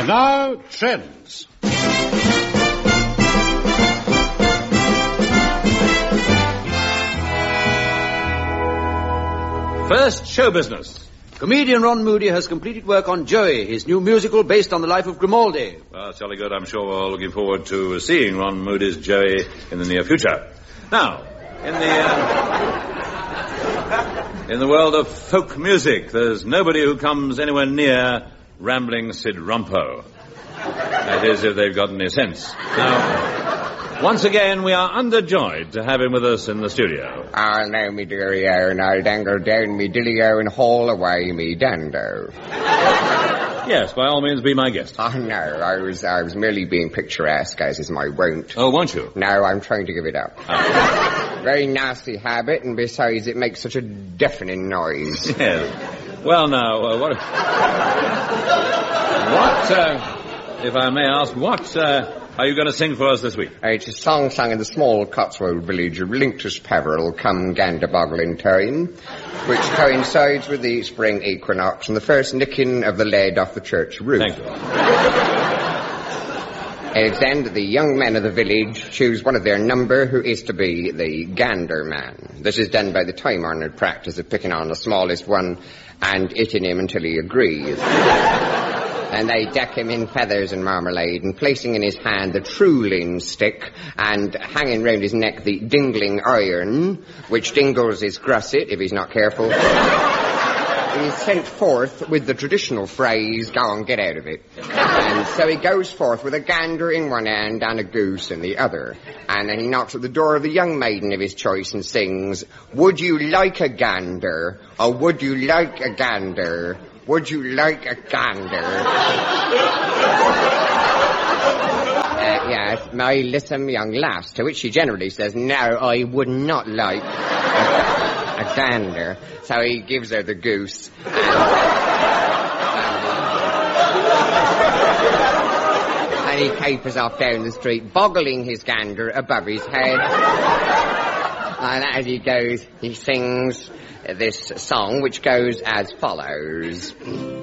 And now, trends. First, show business. Comedian Ron Moody has completed work on Joey, his new musical based on the life of Grimaldi. Well, it's jolly good. I'm sure we're all looking forward to seeing Ron Moody's Joey in the near future. Now, in the world of folk music, there's nobody who comes anywhere near Rambling Sid Rumpo. That is, if they've got any sense. Now, once again, we are underjoyed to have him with us in the studio. Oh, no, me dearie-o, and I'll dangle down me dilly-o and haul away me dando. Yes, by all means, be my guest. Oh, no, I was merely being picturesque, as is my wont. Oh, won't you? No, I'm trying to give it up. Very nasty habit, and besides, it makes such a deafening noise. Yes. Well, now, what, if I may ask, what are you going to sing for us this week? It's a song sung in the small Cotswold village of Linctus Peveril, come Ganderboglin time, which coincides with the spring equinox and the first nicking of the lead off the church roof. Thank you. It's then that the young men of the village choose one of their number who is to be the gander man. This is done by the time-honoured practice of picking on the smallest one and hitting him until he agrees. And they deck him in feathers and marmalade, and placing in his hand the truling stick, and hanging round his neck the dingling iron, which dingles his grusset if he's not careful. He's sent forth with the traditional phrase, go on, get out of it. And so he goes forth with a gander in one hand and a goose in the other. And then he knocks at the door of the young maiden of his choice and sings, would you like a gander? Or would you like a gander? Would you like a gander? Yes, my lissom young lass, to which she generally says, no, I would not like a gander. So he gives her the goose. And he capers off down the street, boggling his gander above his head. And as he goes, he sings this song, which goes as follows.